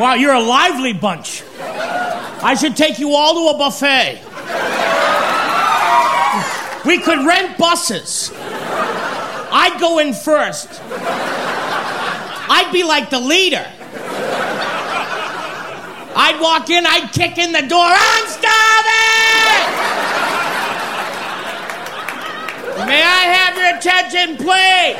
Wow, you're a lively bunch. I should take you all to a buffet. We could rent buses. I'd go in first. I'd be like the leader. I'd walk in, I'd kick in the door. I'm starving! May I have your attention, please?